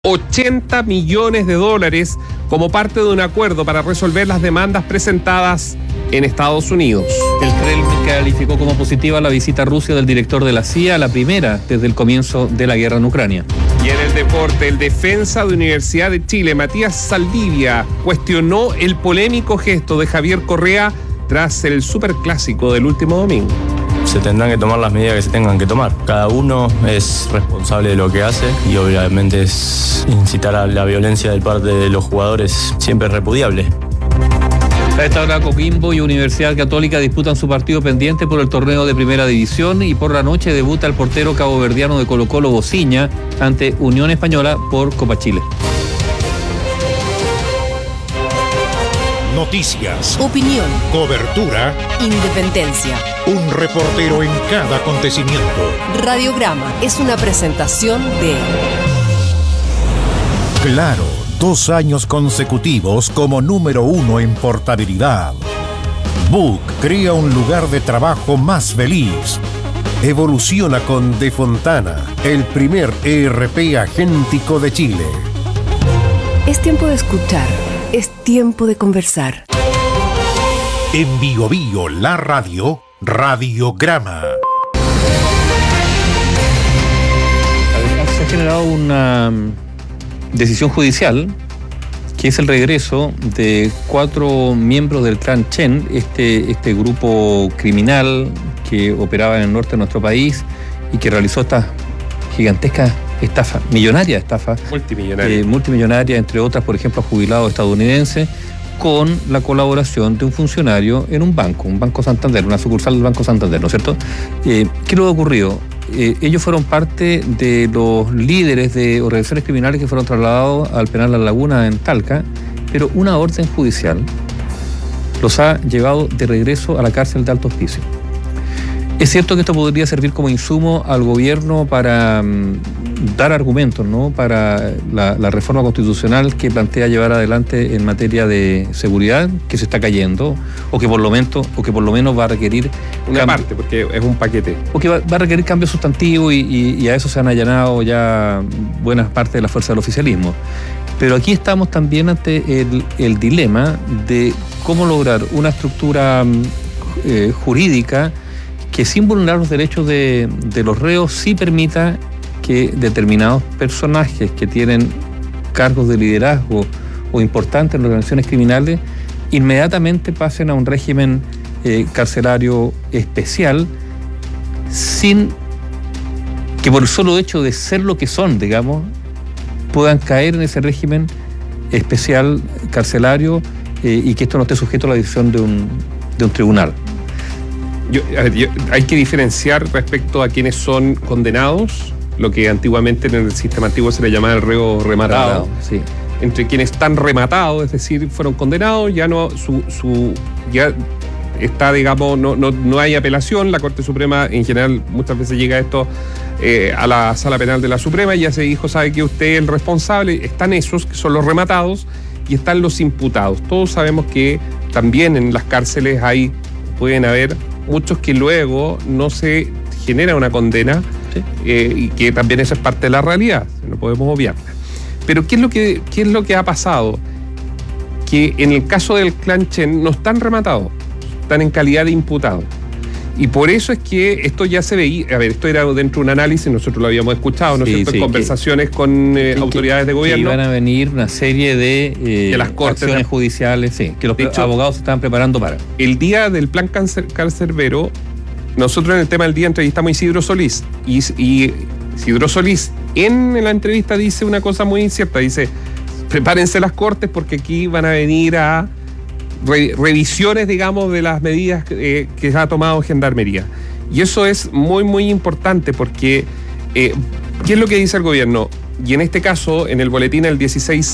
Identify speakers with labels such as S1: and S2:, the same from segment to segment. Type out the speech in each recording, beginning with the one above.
S1: $80 millones como parte de un acuerdo para resolver las demandas presentadas en Estados Unidos.
S2: El Kremlin calificó como positiva la visita a Rusia del director de la CIA, la primera desde el comienzo de la guerra en Ucrania.
S1: Y en el deporte, el defensa de Universidad de Chile, Matías Saldivia, cuestionó el polémico gesto de Javier Correa tras el superclásico del último domingo.
S3: Se tendrán que tomar las medidas que se tengan que tomar. Cada uno es responsable de lo que hace y obviamente es incitar a la violencia de parte de los jugadores siempre es repudiable.
S2: A esta hora Coquimbo y Universidad Católica disputan su partido pendiente por el torneo de Primera División y por la noche debuta el portero caboverdiano de Colo-Colo, Bociña, ante Unión Española por Copa Chile.
S4: Noticias,
S5: opinión,
S4: cobertura,
S5: independencia.
S4: Un reportero en cada acontecimiento.
S5: Radiograma es una presentación de
S4: Claro, 2 años consecutivos como número 1 en portabilidad. Book crea un lugar de trabajo más feliz. Evoluciona con De Fontana, el primer ERP agéntico de Chile.
S6: Es tiempo de escuchar. Es tiempo de conversar.
S4: En Bio Bio, la radio, Radiograma.
S2: Se ha generado una decisión judicial que es el regreso de 4 miembros del clan Chen, este grupo criminal que operaba en el norte de nuestro país y que realizó esta gigantesca estafa, multimillonaria, entre otras, por ejemplo, a jubilados estadounidenses, con la colaboración de un funcionario en un Banco Santander, una sucursal del Banco Santander, ¿no es cierto? ¿Qué es lo que ha ocurrido? Ellos fueron parte de los líderes de organizaciones criminales que fueron trasladados al penal La Laguna en Talca, pero una orden judicial los ha llevado de regreso a la cárcel de Alto Hospicio. Es cierto que esto podría servir como insumo al gobierno para dar argumentos, ¿no?, para la reforma constitucional que plantea llevar adelante en materia de seguridad, que se está cayendo, o que por lo menos va a requerir
S1: una parte, porque es un paquete.
S2: O que va a requerir cambios sustantivos y a eso se han allanado ya buenas partes de la fuerza del oficialismo. Pero aquí estamos también ante el dilema de cómo lograr una estructura jurídica que, sin vulnerar los derechos de los reos, sí permita que determinados personajes que tienen cargos de liderazgo o importantes en organizaciones criminales inmediatamente pasen a un régimen carcelario especial, sin que por el solo hecho de ser lo que son, digamos, puedan caer en ese régimen especial carcelario y que esto no esté sujeto a la decisión de un tribunal.
S1: Hay que diferenciar respecto a quienes son condenados, lo que antiguamente en el sistema antiguo se le llamaba el reo rematado.
S2: Sí.
S1: Entre quienes están rematados, es decir, fueron condenados, ya no ya está, digamos, no hay apelación. La Corte Suprema en general muchas veces llega esto a la Sala Penal de la Suprema y ya se dijo, sabe que usted es el responsable. Están esos que son los rematados y están los imputados. Todos sabemos que también en las cárceles pueden haber muchos que luego no se genera una condena, sí, y que también eso es parte de la realidad, no podemos obviar. Pero ¿qué es lo que ha pasado? Que en el caso del clan Chen no están rematados, están en calidad de imputados. Y por eso es que esto ya se veía, esto era dentro de un análisis, nosotros lo habíamos escuchado, ¿no es cierto?, en conversaciones con autoridades de gobierno.
S2: Que iban a venir una serie de las cortes acciones judiciales, sí, que los abogados se estaban preparando para.
S1: El día del plan cancerbero, nosotros en el tema del día entrevistamos a Isidro Solís, y Isidro Solís en la entrevista dice una cosa muy incierta, dice, prepárense las cortes porque aquí van a venir a revisiones, digamos, de las medidas que ha tomado Gendarmería. Y eso es muy, muy importante porque ¿qué es lo que dice el gobierno? Y en este caso, en el boletín el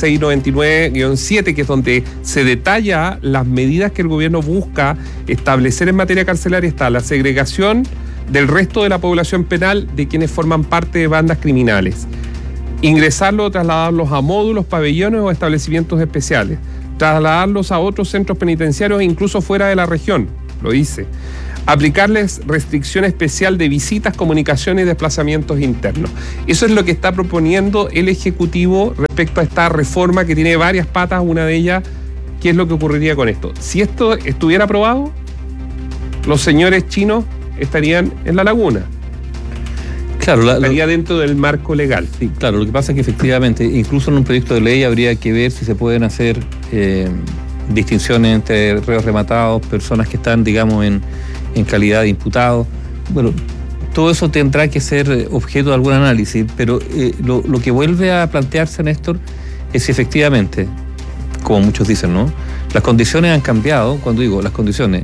S1: 16699-7, que es donde se detalla las medidas que el gobierno busca establecer en materia carcelaria, está la segregación del resto de la población penal de quienes forman parte de bandas criminales, ingresarlos o trasladarlos a módulos, pabellones o establecimientos especiales, trasladarlos a otros centros penitenciarios e incluso fuera de la región, lo dice. aplicarles restricción especial de visitas, comunicaciones y desplazamientos internos. Eso es lo que está proponiendo el Ejecutivo respecto a esta reforma que tiene varias patas. Una de ellas, ¿qué es lo que ocurriría con esto? Si esto estuviera aprobado, los señores chinos estarían en la laguna.
S2: Claro,
S1: estaría dentro del marco legal.
S2: Sí, claro, lo que pasa es que efectivamente, incluso en un proyecto de ley habría que ver si se pueden hacer distinciones entre reos rematados, personas que están, digamos, en calidad de imputados. Bueno, todo eso tendrá que ser objeto de algún análisis, pero lo que vuelve a plantearse, Néstor, es si efectivamente, como muchos dicen, ¿no?, las condiciones han cambiado. Cuando digo las condiciones,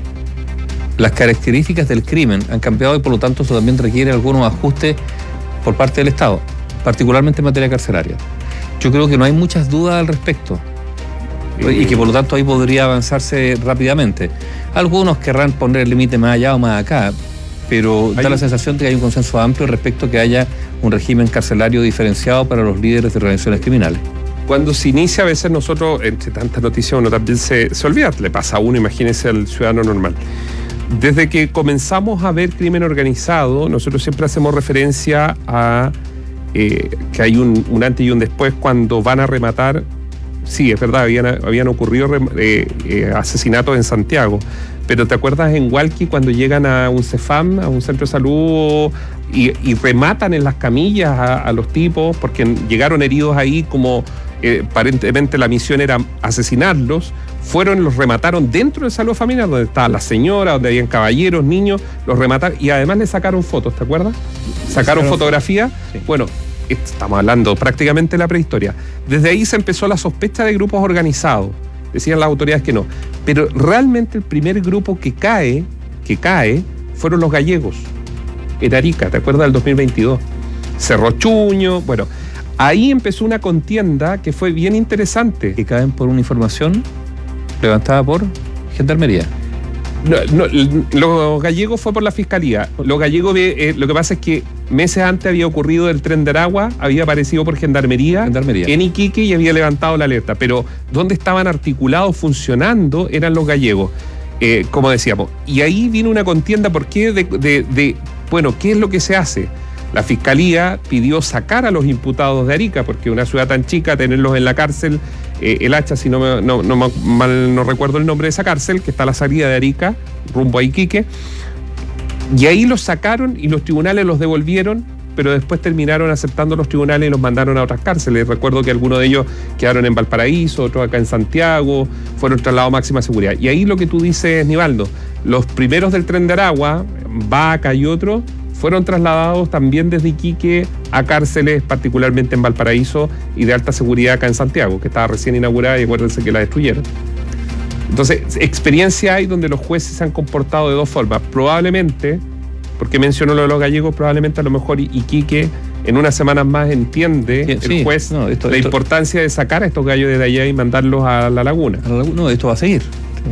S2: las características del crimen han cambiado, y por lo tanto eso también requiere algunos ajustes por parte del Estado, particularmente en materia carcelaria. Yo creo que no hay muchas dudas al respecto, y que por lo tanto ahí podría avanzarse rápidamente. Algunos querrán poner el límite más allá o más acá, pero da la sensación de que hay un consenso amplio respecto a que haya un régimen carcelario diferenciado para los líderes de organizaciones criminales.
S1: Cuando se inicia, a veces nosotros, entre tantas noticias, uno también se olvida, le pasa a uno, imagínese al ciudadano normal. Desde que comenzamos a ver crimen organizado, nosotros siempre hacemos referencia a que hay un antes y un después cuando van a rematar. Sí, es verdad, habían ocurrido asesinatos en Santiago, pero ¿te acuerdas en Hualqui cuando llegan a un CEFAM, a un centro de salud, y rematan en las camillas a los tipos porque llegaron heridos ahí, como aparentemente la misión era asesinarlos? Los remataron dentro del salón familiar, donde estaba la señora, donde habían caballeros, niños, los remataron y además le sacaron fotos, ¿te acuerdas? Sacaron fotografías. Sí. Bueno, estamos hablando prácticamente de la prehistoria. Desde ahí se empezó la sospecha de grupos organizados. Decían las autoridades que no. Pero realmente el primer grupo que cae fueron los gallegos. En Arica, ¿te acuerdas del 2022? Cerro Chuño, bueno. Ahí empezó una contienda que fue bien interesante.
S2: Que caen por una información levantada por Gendarmería.
S1: No, los gallegos fue por la Fiscalía. Los gallegos, lo que pasa es que meses antes había ocurrido el tren de Aragua, había aparecido por Gendarmería en Iquique y había levantado la alerta. Pero donde estaban articulados, funcionando, eran los gallegos, como decíamos. Y ahí vino una contienda. ¿Por qué? Bueno, ¿qué es lo que se hace? La Fiscalía pidió sacar a los imputados de Arica, porque una ciudad tan chica, tenerlos en la cárcel, el Hacha, si no recuerdo el nombre de esa cárcel, que está a la salida de Arica, rumbo a Iquique, y ahí los sacaron y los tribunales los devolvieron, pero después terminaron aceptando los tribunales y los mandaron a otras cárceles. Recuerdo que algunos de ellos quedaron en Valparaíso, otros acá en Santiago, fueron trasladados a máxima seguridad. Y ahí lo que tú dices, Nivaldo, los primeros del tren de Aragua, Vaca y otros, fueron trasladados también desde Iquique a cárceles, particularmente en Valparaíso, y de alta seguridad acá en Santiago, que estaba recién inaugurada, y acuérdense que la destruyeron. Entonces, experiencia hay donde los jueces se han comportado de dos formas. Probablemente, porque mencionó lo de los gallegos, probablemente a lo mejor Iquique en unas semanas más entiende el juez la importancia de sacar a estos gallos de allá y mandarlos a la laguna.
S2: No, esto va a seguir.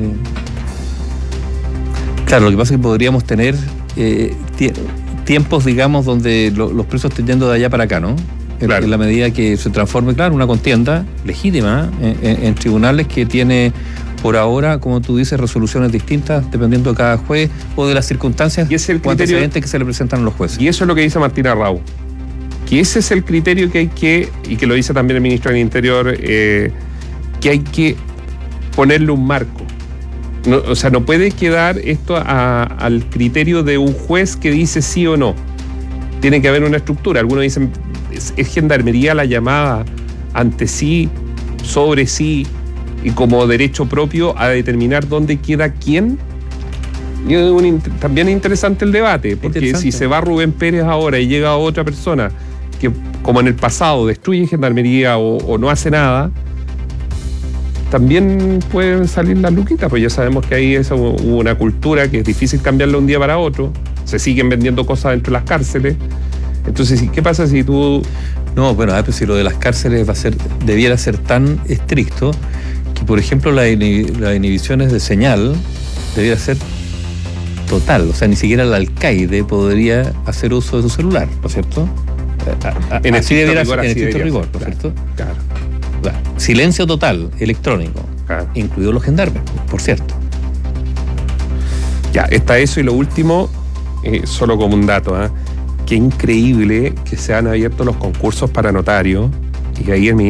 S2: Claro, lo que pasa es que podríamos tener tiempos, digamos, donde los presos estén yendo de allá para acá, ¿no?
S1: Claro.
S2: En la medida que se transforme, claro, una contienda legítima en tribunales que tiene, por ahora, como tú dices, resoluciones distintas dependiendo de cada juez o de las circunstancias o antecedentes que se le presentan a los jueces.
S1: Y eso es lo que dice Martín Arrau, que ese es el criterio que hay que, y que lo dice también el ministro del Interior, que hay que ponerle un marco. No, o sea, no puede quedar esto al criterio de un juez que dice sí o no. Tiene que haber una estructura. Algunos dicen, es Gendarmería la llamada ante sí, sobre sí, y como derecho propio a determinar dónde queda quién. Y también es interesante el debate, porque si se va Rubén Pérez ahora y llega otra persona que, como en el pasado, destruye Gendarmería o no hace nada, también pueden salir las luquitas, pues ya sabemos que ahí hubo una cultura que es difícil cambiarla un día para otro, se siguen vendiendo cosas dentro de las cárceles. Entonces, ¿qué pasa si tú...?
S2: No, bueno, pues si lo de las cárceles debiera ser tan estricto que, por ejemplo, las inhibiciones de señal debiera ser total, o sea, ni siquiera el alcaide podría hacer uso de su celular, ¿no es cierto?
S1: En estricto
S2: rigor, ¿no es cierto?
S1: Claro.
S2: Silencio total, electrónico, incluidos los gendarmes, por cierto.
S1: Ya, está eso y lo último, solo como un dato, qué increíble que se han abierto los concursos para notarios y ahí el